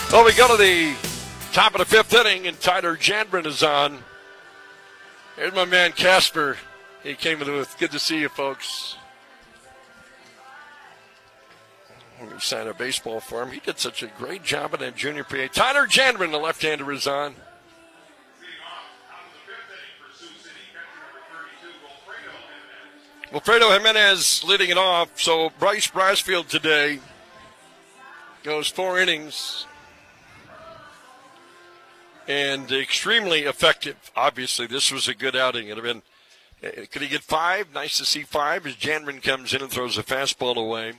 Well, we go to the top of the fifth inning, and Tyler Jandren is on. Here's my man Casper. He came in with good to see you, folks. We signed a baseball for him. He did such a great job in that junior PA. Tyler Jandren, the left-hander, is on. Wilfredo Jimenez leading it off. So Bryce Brasfield today goes 4 innings. And extremely effective. Obviously, this was a good outing. Could he get 5? Nice to see 5 as Jandren comes in and throws a fastball away.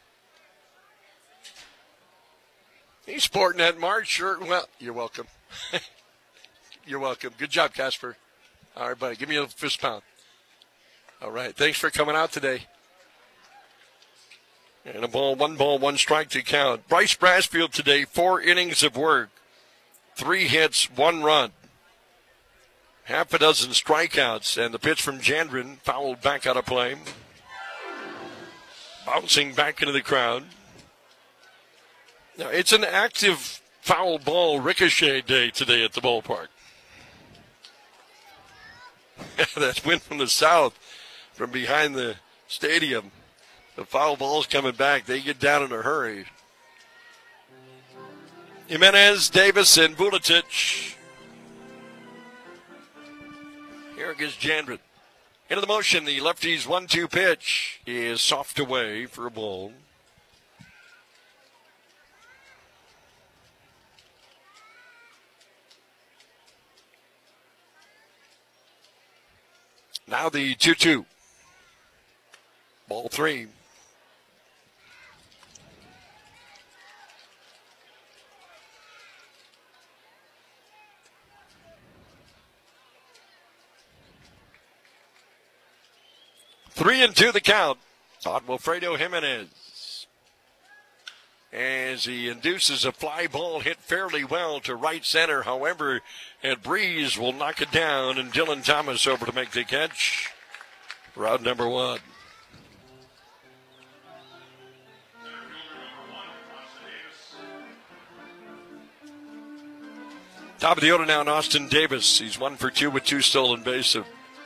He's sporting that March shirt. Well, you're welcome. You're welcome. Good job, Casper. All right, buddy. Give me a fist pound. All right. Thanks for coming out today. And one ball, one strike to count. Bryce Brasfield today, 4 innings of work. 3 hits, 1 run. Half a dozen strikeouts, and the pitch from Jandren fouled back out of play. Bouncing back into the crowd. Now, it's an active foul ball ricochet day today at the ballpark. That wind from the south, from behind the stadium. The foul ball's coming back. They get down in a hurry. Jimenez, Davis, and Vuletic. Here goes Jandren. Into the motion, the lefty's 1-2 pitch is soft away for a ball. Now the 2-2. Ball 3. Three and 2 the count on Wilfredo Jimenez. As he induces a fly ball hit fairly well to right center. However, Ed Breeze will knock it down, and Dylan Thomas over to make the catch. Round number 1. Top of the order now, Austin Davis. He's 1 for 2 with 2 stolen bases.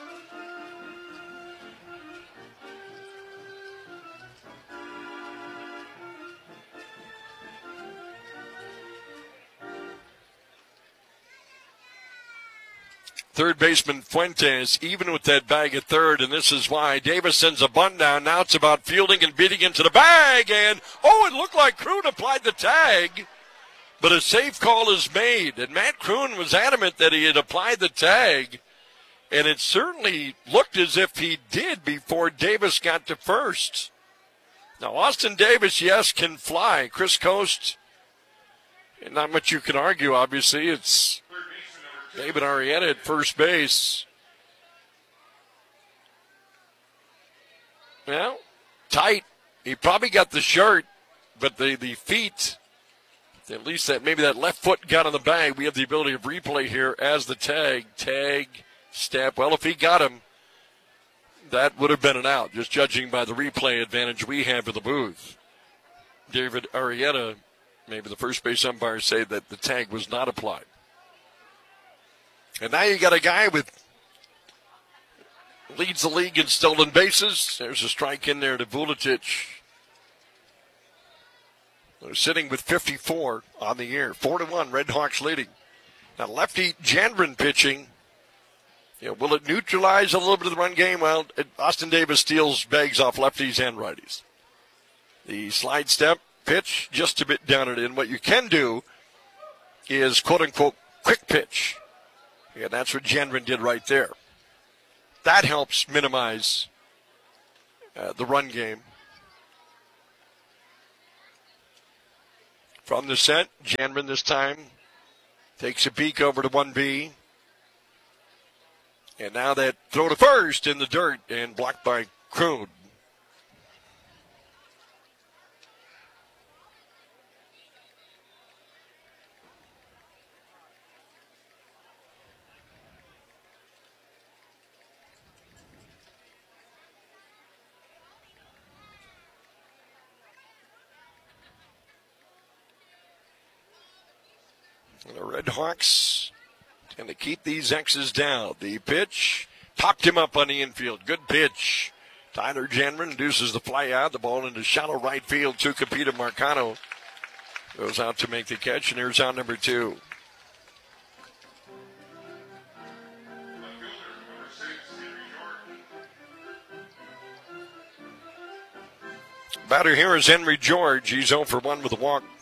Third baseman Fuentes, even with that bag at third, and this is why Davis sends a bunt down. Now it's about fielding and beating into the bag, and it looked like Kroon applied the tag, but a safe call is made, and Matt Kroon was adamant that he had applied the tag, and it certainly looked as if he did before Davis got to first. Now Austin Davis, yes, can fly. Chris Coast, not much you can argue, obviously. It's David Arrieta at first base. Well, tight. He probably got the shirt, but the feet, at least maybe that left foot got on the bag. We have the ability of replay here as the tag, step. Well, if he got him, that would have been an out, just judging by the replay advantage we have in the booth. David Arrieta, maybe the first base umpire, say that the tag was not applied. And now you got a guy leads the league in stolen bases. There's a strike in there to Vuletic. They're sitting with 54 on the year. 4-1, Red Hawks leading. Now lefty Jandren pitching. Will it neutralize a little bit of the run game? Well, Austin Davis steals bags off lefties and righties. The slide step pitch, just a bit down it in. What you can do is, quote-unquote, quick pitch. Yeah, that's what Jandren did right there. That helps minimize the run game. From the set, Jandren this time takes a peek over to 1B. And now that throw to first in the dirt and blocked by Kroon. And the Red Hawks going to keep these X's down. The pitch popped him up on the infield. Good pitch. Tyler Janman induces the fly out. The ball into shallow right field. Tucupita Marcano goes out to make the catch, and here's out number 2. Batter here is Henry George. He's 0 for 1 with a walk.